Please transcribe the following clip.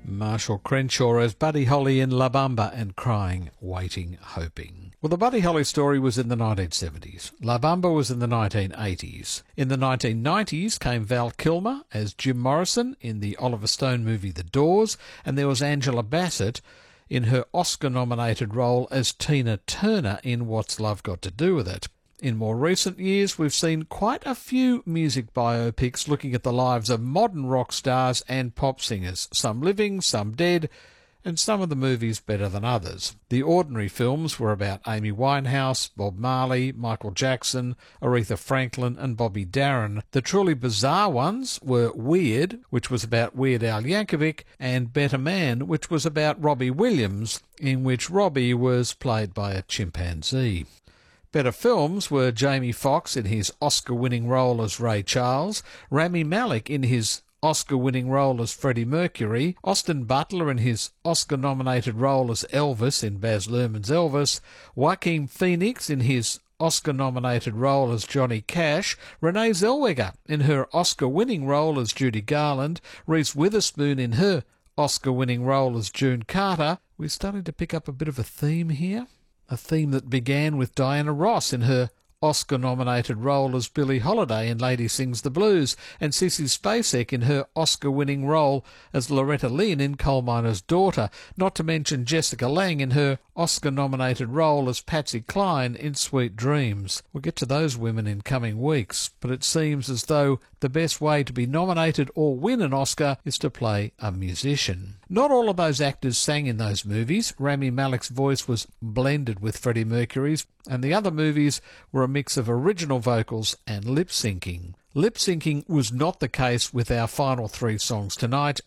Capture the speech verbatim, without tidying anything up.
Marshall Crenshaw as Buddy Holly in La Bamba and Crying, Waiting, Hoping. Well, the Buddy Holly story was in the nineteen seventies. La Bamba was in the nineteen eighties. In the nineteen nineties came Val Kilmer as Jim Morrison in the Oliver Stone movie The Doors, and there was Angela Bassett in her Oscar-nominated role as Tina Turner in What's Love Got to Do with It. In more recent years, we've seen quite a few music biopics looking at the lives of modern rock stars and pop singers, some living, some dead, and some of the movies better than others. The ordinary films were about Amy Winehouse, Bob Marley, Michael Jackson, Aretha Franklin and Bobby Darin. The truly bizarre ones were Weird, which was about Weird Al Yankovic, and Better Man, which was about Robbie Williams, in which Robbie was played by a chimpanzee. Better films were Jamie Foxx in his Oscar-winning role as Ray Charles, Rami Malek in his Oscar-winning role as Freddie Mercury, Austin Butler in his Oscar-nominated role as Elvis in Baz Luhrmann's Elvis, Joaquin Phoenix in his Oscar-nominated role as Johnny Cash, Renee Zellweger in her Oscar-winning role as Judy Garland, Reese Witherspoon in her Oscar-winning role as June Carter. We're starting to pick up a bit of a theme here. A theme that began with Diana Ross in her Oscar-nominated role as Billie Holiday in Lady Sings the Blues, and Sissy Spacek in her Oscar-winning role as Loretta Lynn in Coal Miner's Daughter, not to mention Jessica Lange in her Oscar-nominated role as Patsy Cline in Sweet Dreams. We'll get to those women in coming weeks, but it seems as though the best way to be nominated or win an Oscar is to play a musician. Not all of those actors sang in those movies. Rami Malek's voice was blended with Freddie Mercury's, and the other movies were a mix of original vocals and lip-syncing. Lip-syncing was not the case with our final three songs tonight.